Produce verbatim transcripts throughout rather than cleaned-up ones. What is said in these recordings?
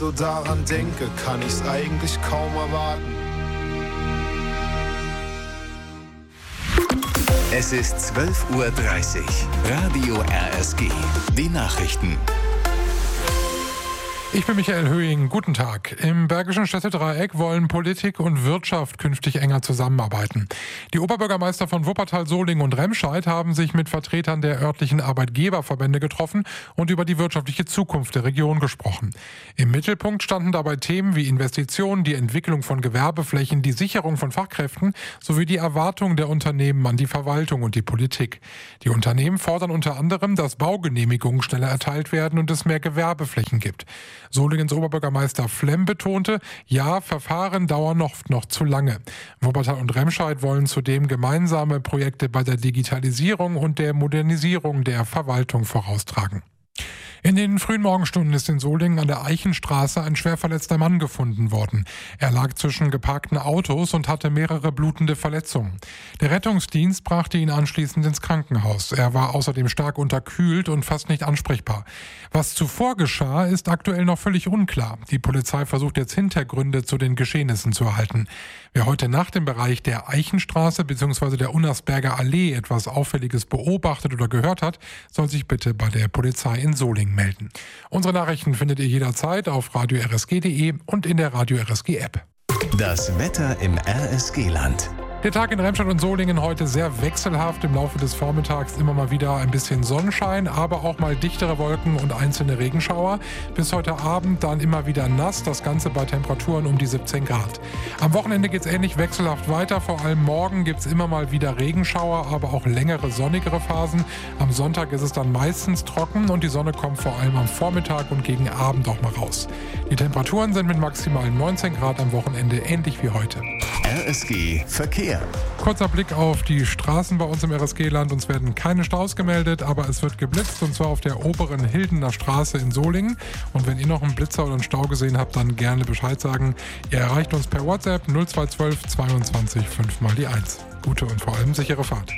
So daran denke, kann ich's eigentlich kaum erwarten. Es ist zwölf Uhr dreißig. Radio R S G. Die Nachrichten. Ich bin Michael Höhing. Guten Tag. Im Bergischen Städtedreieck wollen Politik und Wirtschaft künftig enger zusammenarbeiten. Die Oberbürgermeister von Wuppertal, Solingen und Remscheid haben sich mit Vertretern der örtlichen Arbeitgeberverbände getroffen und über die wirtschaftliche Zukunft der Region gesprochen. Im Mittelpunkt standen dabei Themen wie Investitionen, die Entwicklung von Gewerbeflächen, die Sicherung von Fachkräften sowie die Erwartungen der Unternehmen an die Verwaltung und die Politik. Die Unternehmen fordern unter anderem, dass Baugenehmigungen schneller erteilt werden und es mehr Gewerbeflächen gibt. Solingens Oberbürgermeister Flemm betonte, ja, Verfahren dauern oft noch zu lange. Wuppertal und Remscheid wollen zudem gemeinsame Projekte bei der Digitalisierung und der Modernisierung der Verwaltung voraustragen. In den frühen Morgenstunden ist in Solingen an der Eichenstraße ein schwer verletzter Mann gefunden worden. Er lag zwischen geparkten Autos und hatte mehrere blutende Verletzungen. Der Rettungsdienst brachte ihn anschließend ins Krankenhaus. Er war außerdem stark unterkühlt und fast nicht ansprechbar. Was zuvor geschah, ist aktuell noch völlig unklar. Die Polizei versucht jetzt Hintergründe zu den Geschehnissen zu erhalten. Wer heute Nacht im Bereich der Eichenstraße bzw. der Unnersberger Allee etwas Auffälliges beobachtet oder gehört hat, soll sich bitte bei der Polizei in Solingen melden. Unsere Nachrichten findet ihr jederzeit auf radio r s g punkt d e und in der Radio R S G App. Das Wetter im R S G-Land. Der Tag in Remscheid und Solingen heute sehr wechselhaft. Im Laufe des Vormittags immer mal wieder ein bisschen Sonnenschein, aber auch mal dichtere Wolken und einzelne Regenschauer. Bis heute Abend dann immer wieder nass, das Ganze bei Temperaturen um die siebzehn Grad. Am Wochenende geht es ähnlich wechselhaft weiter. Vor allem morgen gibt es immer mal wieder Regenschauer, aber auch längere, sonnigere Phasen. Am Sonntag ist es dann meistens trocken und die Sonne kommt vor allem am Vormittag und gegen Abend auch mal raus. Die Temperaturen sind mit maximal neunzehn Grad am Wochenende ähnlich wie heute. R S G Verkehr. Kurzer Blick auf die Straßen bei uns im R S G-Land. Uns werden keine Staus gemeldet, aber es wird geblitzt und zwar auf der oberen Hildener Straße in Solingen. Und wenn ihr noch einen Blitzer oder einen Stau gesehen habt, dann gerne Bescheid sagen. Ihr erreicht uns per WhatsApp null zwei eins zwei zweiundzwanzig fünf mal die eins. Gute und vor allem sichere Fahrt.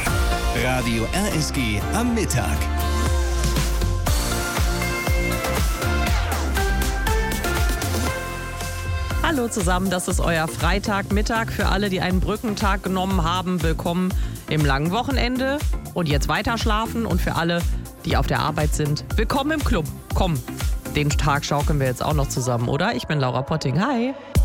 Radio R S G am Mittag. Hallo zusammen, das ist euer Freitagmittag. Für alle, die einen Brückentag genommen haben, willkommen im langen Wochenende und jetzt weiter schlafen. Und für alle, die auf der Arbeit sind, willkommen im Club. Komm, den Tag schaukeln wir jetzt auch noch zusammen, oder? Ich bin Laura Potting. Hi.